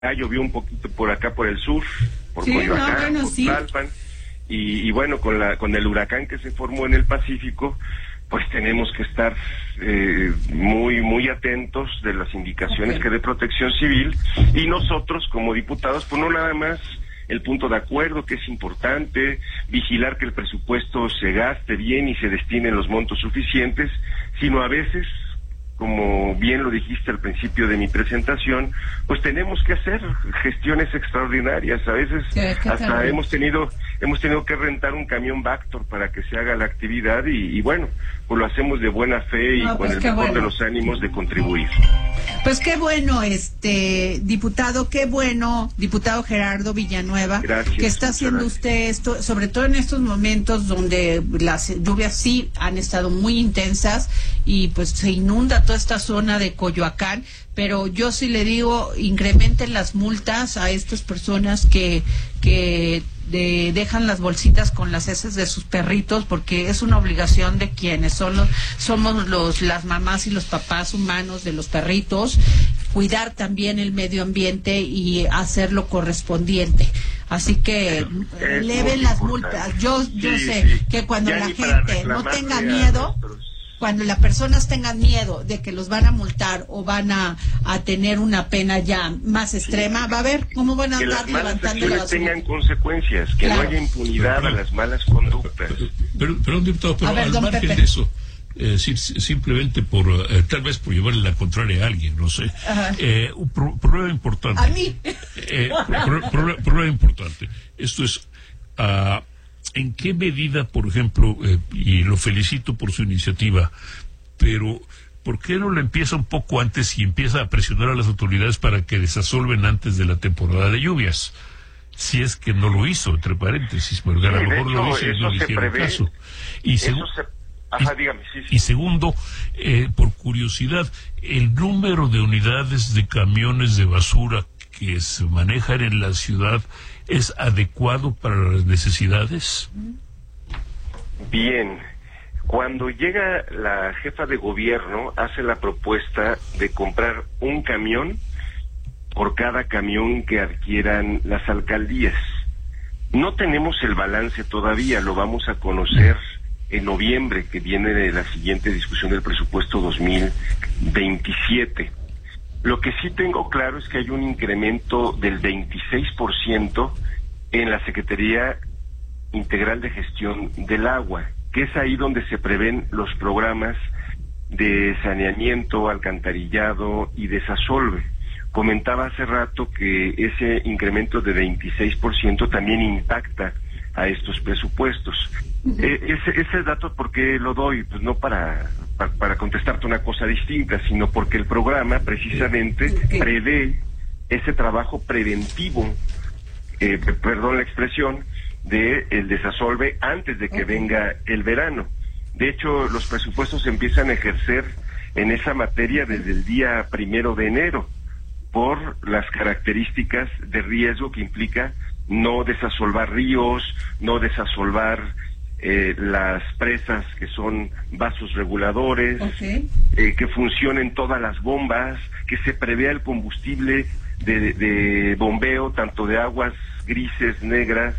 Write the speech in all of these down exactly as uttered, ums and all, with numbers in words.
Ya llovió un poquito por acá, por el sur, por sí, Coyoacán, no, bueno, por sí. Tlalpan, y, y bueno, con la con el huracán que se formó en el Pacífico, pues tenemos que estar eh, muy muy atentos de las indicaciones Okay. que dé Protección Civil, y nosotros como diputados, pues no nada más el punto de acuerdo, que es importante, vigilar que el presupuesto se gaste bien y se destinen los montos suficientes, sino a veces, como bien lo dijiste al principio de mi presentación, pues tenemos que hacer gestiones extraordinarias. A veces sí, hasta hemos tenido hemos tenido que rentar un camión Vactor para que se haga la actividad, y, y bueno, pues lo hacemos de buena fe y no, con pues el qué mejor bueno. de los ánimos de contribuir. Pues qué bueno, este diputado, qué bueno, diputado Gerardo Villanueva, Gracias, que está haciendo gracias. usted esto, sobre todo en estos momentos donde las lluvias sí han estado muy intensas y pues se inunda toda esta zona de Coyoacán, pero yo sí le digo, incrementen las multas a estas personas que que de, dejan las bolsitas con las heces de sus perritos, porque es una obligación de quienes son los, somos los las mamás y los papás humanos de los perritos, cuidar también el medio ambiente y hacer lo correspondiente. Así que Es eleven muy las importante. multas. Yo yo Sí, sé sí. que cuando Ya la ni para gente no reclamarle tenga a miedo, nuestros- cuando las personas tengan miedo de que los van a multar o van a, a tener una pena ya más extrema, va a ver cómo van a que andar las malas levantando la acciones basura. tengan consecuencias, que Claro. no haya impunidad a las malas conductas. Pero, perdón, diputado, pero A ver, al don margen Pepe. de eso, eh, si- simplemente por, eh, tal vez por llevarle la contraria a alguien, no sé, Ajá. eh, un pro- problema importante. A mí. Eh, pro- pro- problema importante. Esto es, ah, ¿en qué medida, por ejemplo, eh, y lo felicito por su iniciativa, pero ¿por qué no lo empieza un poco antes y empieza a presionar a las autoridades para que desasolven antes de la temporada de lluvias? Si es que no lo hizo, entre paréntesis, porque a Sí, lo de mejor lo hecho, hizo y eso no le se hicieron prevé. caso. Y Eso segu- se... Ajá, y- dígame, sí, sí. Y segundo, eh, por curiosidad, el número de unidades de camiones de basura que se manejan en la ciudad es adecuado para las necesidades. Bien, cuando llega la jefa de gobierno, hace la propuesta de comprar un camión por cada camión que adquieran las alcaldías. No tenemos el balance todavía, lo vamos a conocer en noviembre, que viene de la siguiente discusión del presupuesto dos mil veintisiete. Lo que sí tengo claro es que hay un incremento del veintiséis por ciento en la Secretaría Integral de Gestión del Agua, que es ahí donde se prevén los programas de saneamiento, alcantarillado y desasolve. Comentaba hace rato que ese incremento de veintiséis por ciento también impacta a estos presupuestos. Eh, ese, ese dato, ¿por qué lo doy? Pues no para, para, para contestarte una cosa distinta, sino porque el programa precisamente prevé ese trabajo preventivo, eh, perdón la expresión, de el desasolve antes de que Ok. venga el verano. De hecho, los presupuestos se empiezan a ejercer en esa materia desde el día primero de enero, por las características de riesgo que implica no desasolvar ríos, no desasolvar eh, las presas que son vasos reguladores, Okay. eh, que funcionen todas las bombas, que se prevea el combustible de, de bombeo, tanto de aguas grises, negras,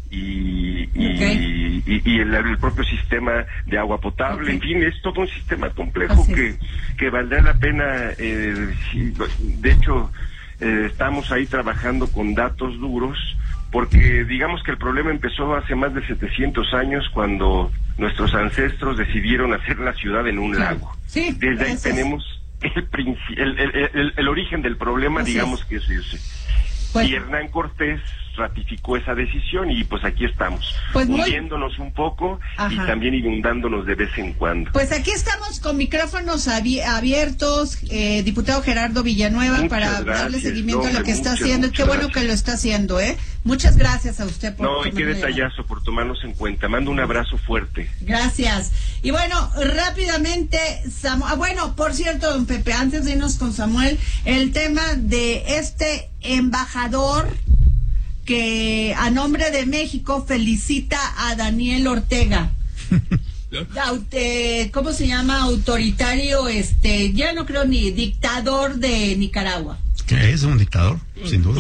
y, y, Okay. y, y el, el propio sistema de agua potable. Okay. En fin, es todo un sistema complejo Así que, es. que valdrá la pena. Eh, si- de hecho, eh, estamos ahí trabajando con datos duros, porque digamos que el problema empezó hace más de setecientos años, cuando nuestros ancestros decidieron hacer la ciudad en un Sí. lago. Sí, Desde ahí ese es. tenemos el, princi- el, el, el, el origen del problema, Así digamos es. que es ese. Pues- y Hernán Cortés ratificó esa decisión, y pues aquí estamos, Pues muy- hundiéndonos un poco y Ajá. también inundándonos de vez en cuando. Pues aquí estamos con micrófonos abi- abiertos, eh, diputado Gerardo Villanueva, Muchas para darle gracias, seguimiento a lo hombre, que está muchas, haciendo. Y qué muchas bueno gracias. que lo está haciendo, ¿eh? Muchas gracias a usted por No, y qué tomarme la llamada. detallazo por tomarnos en cuenta. Mando un abrazo fuerte. Gracias. Y bueno, rápidamente, Samu- ah, bueno, por cierto, don Pepe, antes de irnos con Samuel, el tema de este embajador que a nombre de México felicita a Daniel Ortega. Aute- ¿Cómo se llama? Autoritario, este, ya no creo ni dictador de Nicaragua. Es un dictador, sin duda.